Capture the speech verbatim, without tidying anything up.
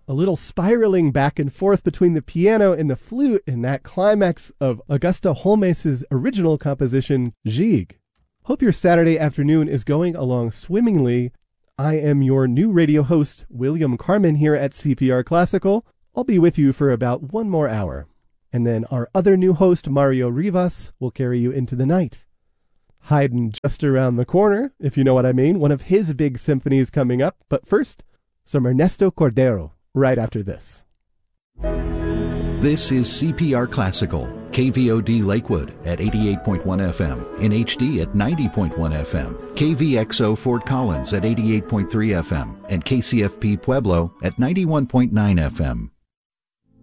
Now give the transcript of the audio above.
A little spiraling back and forth between the piano and the flute in that climax of Augusta Holmes's original composition, Gigue. Hope your Saturday afternoon is going along swimmingly. I am your new radio host, William Carmen, here at C P R Classical. I'll be with you for about one more hour. And then our other new host, Mario Rivas, will carry you into the night. Hiding just around the corner, if you know what I mean, one of his big symphonies coming up. But first, some Ernesto Cordero, right after this. This is C P R Classical, K V O D Lakewood at eighty-eight point one F M, in H D at ninety point one F M, K V X O Fort Collins at eighty-eight point three F M, and K C F P Pueblo at ninety-one point nine F M.